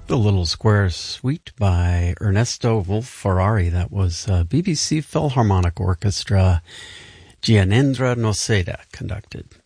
The Little Square Suite by Ernesto Wolf-Ferrari. That was BBC Philharmonic Orchestra. Gyanendra Noseda conducted.